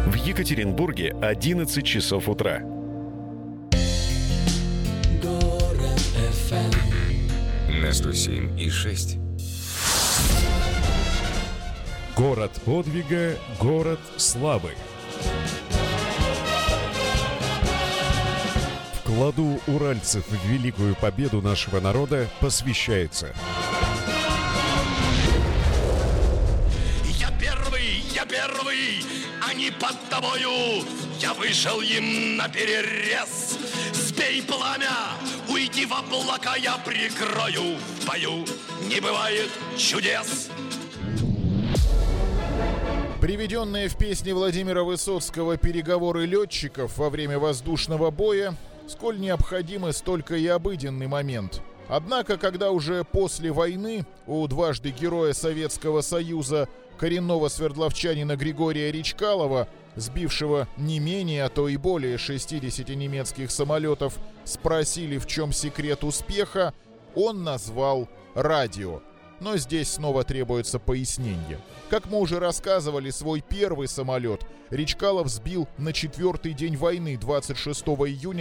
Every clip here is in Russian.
В Екатеринбурге 11 часов утра. Город FM на 107,6. Город подвига, город славы. Вкладу уральцев в великую победу нашего народа посвящается. Я первый, они под тобою. Я вышел им на перерез. Сбей пламя, уйди в облака, я прикрою. В бою не бывает чудес. Приведенные в песне Владимира Высоцкого переговоры летчиков во время воздушного боя, сколь необходимы, столько и обыденный момент. Однако, когда уже после войны у дважды Героя Советского Союза, коренного свердловчанина Григория Речкалова, сбившего не менее, а то и более 60 немецких самолетов, спросили, в чем секрет успеха, он назвал радио. Но здесь снова требуется пояснение. Как мы уже рассказывали, свой первый самолет Речкалов сбил на 4-й день войны, 26 июня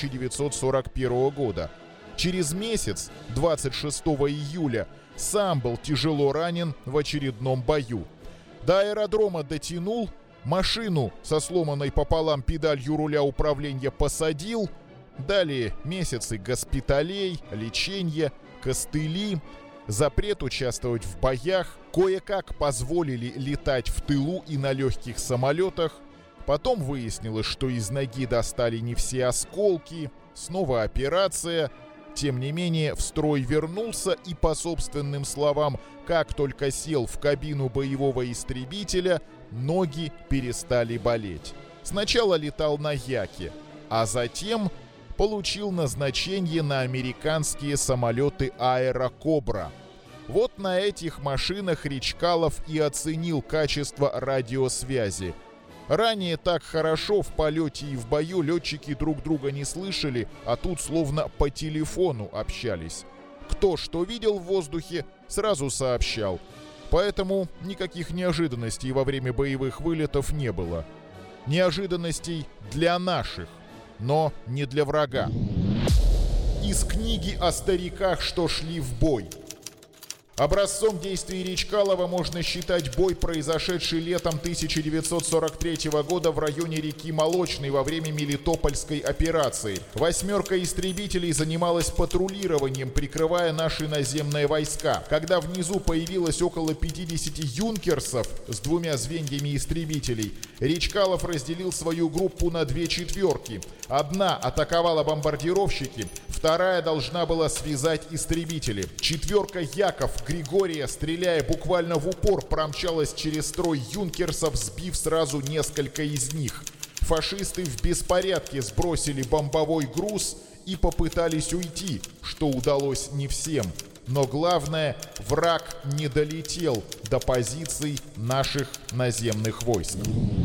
1941 года. Через месяц, 26 июля, сам был тяжело ранен в очередном бою. До аэродрома дотянул, машину со сломанной пополам педалью руля управления посадил. Далее месяцы госпиталей, лечения, костыли, запрет участвовать в боях, кое-как позволили летать в тылу и на легких самолетах. Потом выяснилось, что из ноги достали не все осколки, снова операция. Тем не менее, в строй вернулся и, по собственным словам, как только сел в кабину боевого истребителя, ноги перестали болеть. Сначала летал на Яке, а затем получил назначение на американские самолеты «Аэрокобра». Вот на этих машинах Речкалов и оценил качество радиосвязи. Ранее так хорошо в полете и в бою летчики друг друга не слышали, а тут словно по телефону общались. Кто что видел в воздухе, сразу сообщал. Поэтому никаких неожиданностей во время боевых вылетов не было. Неожиданностей для наших, но не для врага. Из книги о стариках, что шли в бой. Образцом действий Речкалова можно считать бой, произошедший летом 1943 года в районе реки Молочной во время Мелитопольской операции. 8 истребителей занималась патрулированием, прикрывая наши наземные войска. Когда внизу появилось около 50 юнкерсов с 2 звеньями истребителей, Речкалов разделил свою группу на 2 четверки. Одна атаковала бомбардировщики, вторая должна была связать истребители. Четверка Яков Григория, стреляя буквально в упор, промчалась через строй юнкерсов, сбив сразу несколько из них. Фашисты в беспорядке сбросили бомбовой груз и попытались уйти, что удалось не всем. Но главное, враг не долетел до позиций наших наземных войск.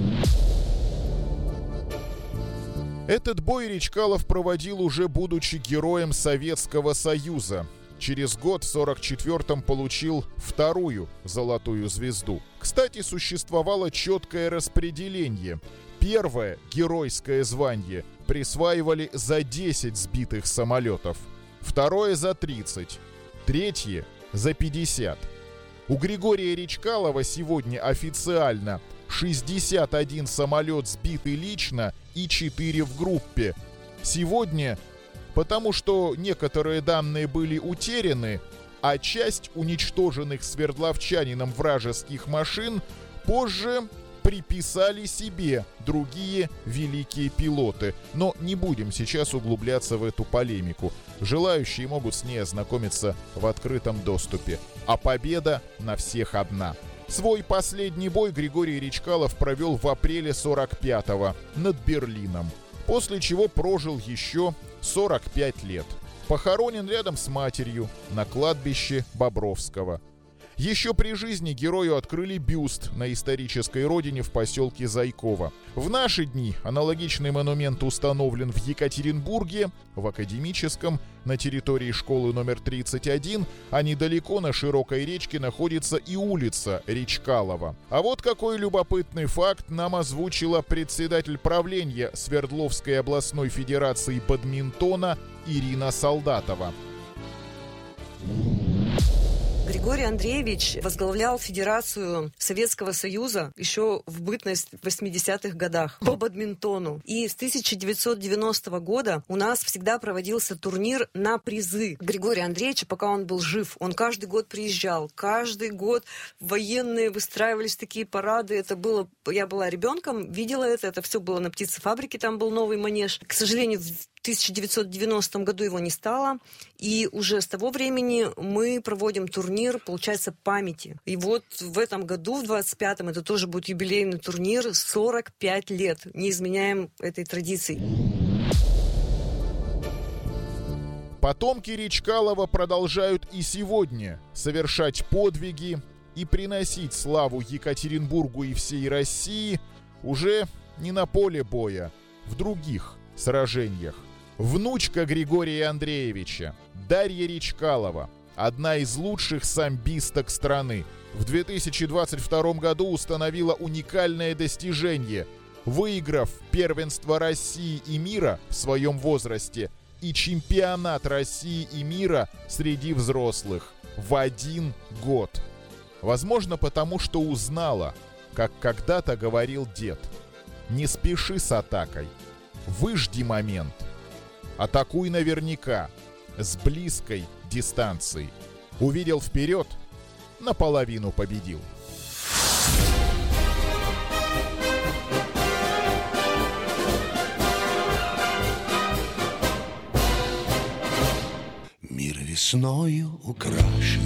Этот бой Речкалов проводил уже будучи героем Советского Союза. Через год, в 1944-м, получил 2-ю золотую звезду. Кстати, существовало четкое распределение. Первое геройское звание присваивали за 10 сбитых самолетов, второе за 30, третье за 50. У Григория Речкалова сегодня официально 61 самолет сбиты лично и 4 в группе. Сегодня, потому что некоторые данные были утеряны, а часть уничтоженных свердловчанином вражеских машин позже приписали себе другие великие пилоты. Но не будем сейчас углубляться в эту полемику. Желающие могут с ней ознакомиться в открытом доступе. А победа на всех одна. Свой последний бой Григорий Речкалов провел в апреле 45-го над Берлином, после чего прожил еще 45 лет. Похоронен рядом с матерью на кладбище Бобровского. Еще при жизни герою открыли бюст на исторической родине в поселке Зайково. В наши дни аналогичный монумент установлен в Екатеринбурге, в Академическом, на территории школы номер 31, а недалеко на Широкой речке находится и улица Речкалова. А вот какой любопытный факт нам озвучила председатель правления Свердловской областной федерации бадминтона Ирина Солдатова. Григорий Андреевич возглавлял Федерацию Советского Союза еще в бытность в 80-х годах по бадминтону. И с 1990 года у нас всегда проводился турнир на призы Григория Андреевича, пока он был жив. Он каждый год приезжал. Каждый год военные выстраивались такие парады. Это было... Я была ребенком, видела это. Это все было на птицефабрике, там был новый манеж. К сожалению, в 1990 году его не стало. И уже с того времени мы проводим турнир, получается, памяти. И вот в этом году, в 25-м, это тоже будет юбилейный турнир, 45 лет. Не изменяем этой традиции. Потомки Речкалова продолжают и сегодня совершать подвиги и приносить славу Екатеринбургу и всей России уже не на поле боя, в других сражениях. Внучка Григория Андреевича, Дарья Речкалова, одна из лучших самбисток страны, в 2022 году установила уникальное достижение, выиграв первенство России и мира в своем возрасте и чемпионат России и мира среди взрослых в 1 год. Возможно, потому что узнала, как когда-то говорил дед: не спеши с атакой, выжди момент. Атакуй наверняка, с близкой дистанции. Увидел вперед, наполовину победил. Мир весною украшен,